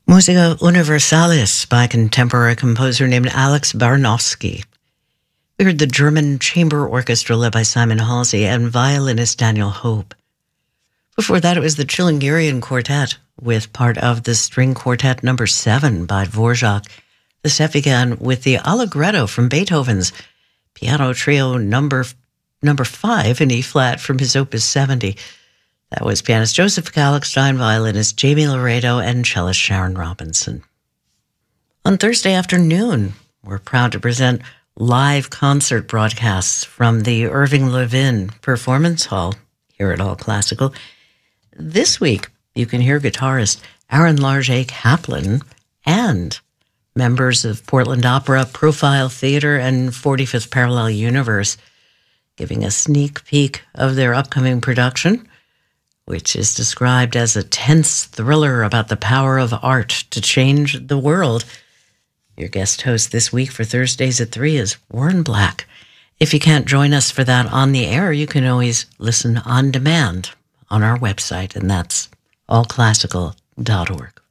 Musica Universalis by contemporary composer named Alex Barnowski. We heard the German Chamber Orchestra led by Simon Halsey and violinist Daniel Hope. Before that, it was the Chilingirian Quartet with part of the String Quartet No. 7 by Dvorak. The set began with the Allegretto from Beethoven's Piano Trio number 5 in E-flat from his Opus 70. That was pianist Joseph Kalkstein, violinist Jamie Laredo, and cellist Sharon Robinson. On Thursday afternoon, we're proud to present live concert broadcasts from the Irving Levin Performance Hall here at All Classical. This week, you can hear guitarist Aaron Larget Kaplan and members of Portland Opera, Profile Theater, and 45th Parallel Universe giving a sneak peek of their upcoming production, which is described as a tense thriller about the power of art to change the world. Your guest host this week for Thursdays at 3 is Warren Black. If you can't join us for that on the air, you can always listen on demand on our website, and that's allclassical.org.